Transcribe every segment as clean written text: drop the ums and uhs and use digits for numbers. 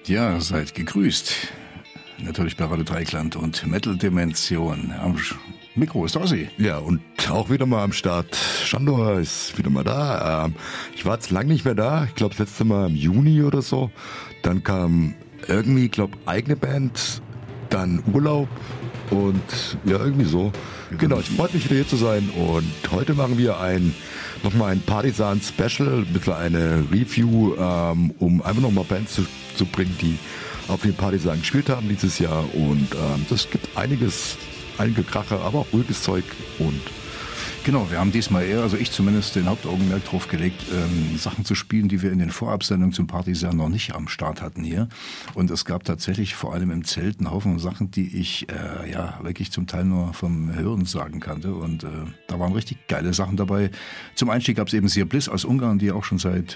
Ja, seid gegrüßt. Natürlich bei Radio Dreikland und Metal Dimension. Am Mikro ist Ossi. Ja, und auch wieder mal am Start. Shandor ist wieder mal da. Ich war jetzt lange nicht mehr da. Ich glaube, das letzte Mal im Juni oder so. Dann kam irgendwie, ich glaube, eigene Band. Dann Urlaub. Und ja, irgendwie so. Genau, ich freue mich wieder hier zu sein. Und heute machen wir nochmal ein Partisan-Special, ein bisschen eine Review, um einfach nochmal Bands zu bringen, die auf den Partisan gespielt haben dieses Jahr. Und das gibt einige Kracher, aber auch ruhiges Zeug. Und genau, wir haben diesmal eher, also ich zumindest, den Hauptaugenmerk drauf gelegt, Sachen zu spielen, die wir in den Vorabsendungen zum Partisan noch nicht am Start hatten hier. Und es gab tatsächlich vor allem im Zelt einen Haufen Sachen, die ich wirklich zum Teil nur vom Hören sagen kannte. Und da waren richtig geile Sachen dabei. Zum Einstieg gab es eben Sir Bliss aus Ungarn, die auch schon seit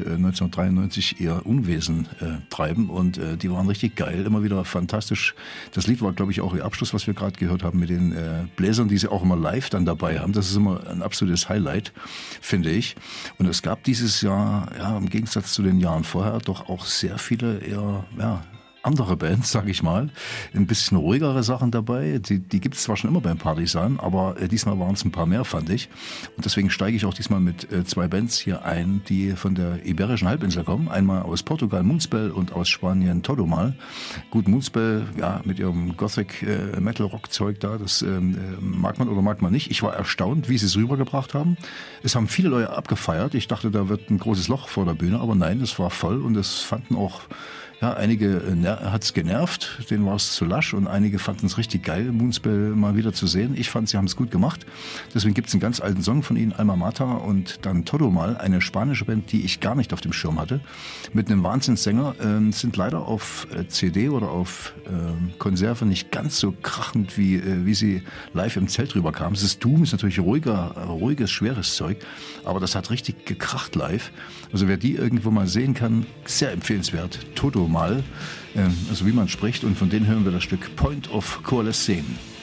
1993 ihr Unwesen treiben. Und die waren richtig geil, immer wieder fantastisch. Das Lied war, glaube ich, auch ihr Abschluss, was wir gerade gehört haben mit den Bläsern, die sie auch immer live dann dabei haben. Das ist immer ein absolutes Highlight, finde ich. Und es gab dieses Jahr, im Gegensatz zu den Jahren vorher, doch auch sehr viele eher, andere Bands, sage ich mal. Ein bisschen ruhigere Sachen dabei. Die gibt es zwar schon immer beim Partisan, aber diesmal waren es ein paar mehr, fand ich. Und deswegen steige ich auch diesmal mit zwei Bands hier ein, die von der Iberischen Halbinsel kommen. Einmal aus Portugal Moonspell und aus Spanien Todo Mal. Gut, Moonspell, mit ihrem Gothic Metal Rock Zeug da, das mag man oder mag man nicht. Ich war erstaunt, wie sie es rübergebracht haben. Es haben viele Leute abgefeiert. Ich dachte, da wird ein großes Loch vor der Bühne, aber nein, es war voll und es fanden auch einige hat es genervt, denen war es zu lasch und einige fanden es richtig geil, Moonspell mal wieder zu sehen. Ich fand, sie haben es gut gemacht. Deswegen gibt es einen ganz alten Song von ihnen, Alma Mater, und dann Todo Mal, eine spanische Band, die ich gar nicht auf dem Schirm hatte, mit einem Wahnsinnssänger, sind leider auf CD oder auf Konserve nicht ganz so krachend, wie sie live im Zelt rüberkamen. Es ist Doom, ist natürlich ruhiges, schweres Zeug, aber das hat richtig gekracht live. Also wer die irgendwo mal sehen kann, sehr empfehlenswert. Todo Mal, also wie man spricht, und von denen hören wir das Stück Point of Coalescence.